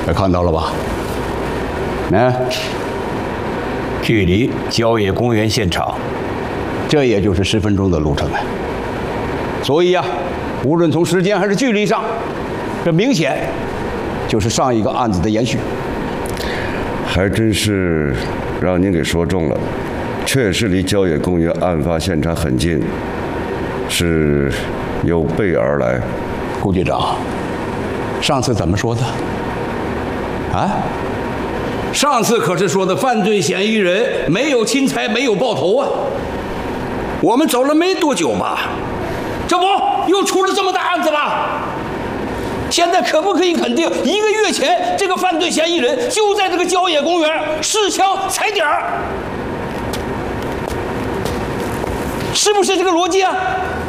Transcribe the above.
这看到了吧？距离郊野公园现场，这也就是10分钟的路程啊。所以呀，无论从时间还是距离上，这明显就是上一个案子的延续。 还真是让您给说中了，确实离郊野公园案发现场很近，是有备而来。 顾局长，上次怎么说的？啊？上次可是说的犯罪嫌疑人没有侵财，没有爆头啊。我们走了没多久吧，这不又出了这么大案子了？现在可不可以肯定，1个月前这个犯罪嫌疑人就在这个郊野公园试枪踩点儿？是不是这个逻辑啊？